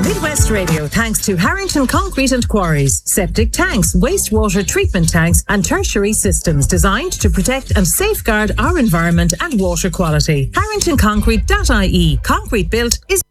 Midwest Radio, thanks to Harrington Concrete and Quarries. Septic tanks, wastewater treatment tanks and tertiary systems designed to protect and safeguard our environment and water quality. HarringtonConcrete.ie. Concrete built is